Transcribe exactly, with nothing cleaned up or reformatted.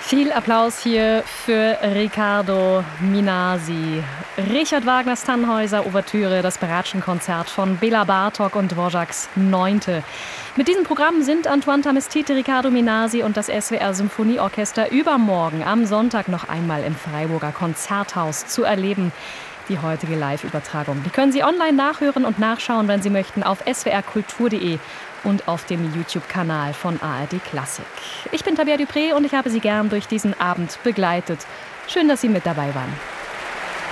Viel Applaus hier für Riccardo Minasi. Richard Wagners Tannhäuser Ouvertüre, das Bratsche-Konzert von Béla Bartók und Dvořáks Neunte. Mit diesem Programm sind Antoine Tamestite, Riccardo Minasi und das S W R Symphonieorchester übermorgen am Sonntag noch einmal im Freiburger Konzerthaus zu erleben. Die heutige Live-Übertragung. Die können Sie online nachhören und nachschauen, wenn Sie möchten, auf s w r kultur punkt d e und auf dem YouTube-Kanal von A R D Klassik. Ich bin Tabea Dupré und ich habe Sie gern durch diesen Abend begleitet. Schön, dass Sie mit dabei waren.